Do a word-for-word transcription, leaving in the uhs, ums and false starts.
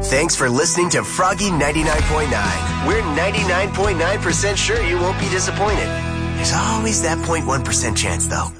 Thanks for listening to Froggy ninety-nine point nine. We're ninety-nine point nine percent sure you won't be disappointed. There's always that zero point one percent chance, though.